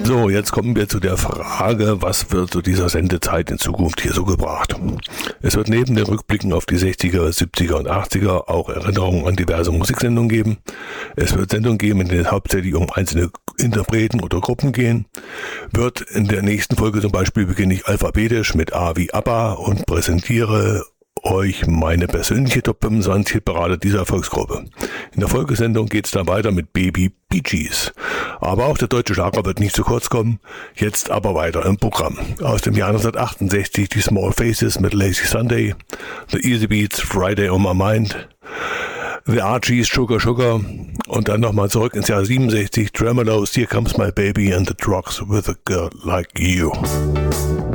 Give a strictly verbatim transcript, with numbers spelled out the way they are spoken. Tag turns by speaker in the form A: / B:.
A: So, jetzt kommen wir zu der Frage, was wird zu dieser Sendezeit in Zukunft hier so gebracht? Es wird neben den Rückblicken auf die sechziger, siebziger und achtziger auch Erinnerungen an diverse Musiksendungen geben. Es wird Sendungen geben, in denen es hauptsächlich um einzelne Interpreten oder Gruppen gehen. Wird in der nächsten Folge zum Beispiel beginne ich alphabetisch mit A wie ABBA und präsentiere euch meine persönliche Top fünfundzwanzig Hitparade dieser Erfolgsgruppe. In der Folgesendung geht es dann weiter mit Baby Bee Gees. Aber auch der deutsche Schlager wird nicht zu kurz kommen. Jetzt aber weiter im Programm. Aus dem Jahr neunzehnhundertachtundsechzig die Small Faces mit Lazy Sunday, The Easy Beats Friday on My Mind, The Archies Sugar Sugar und dann nochmal zurück ins Jahr siebenundsechzig Tremolos Here Comes My Baby and the Drugs with a Girl Like You.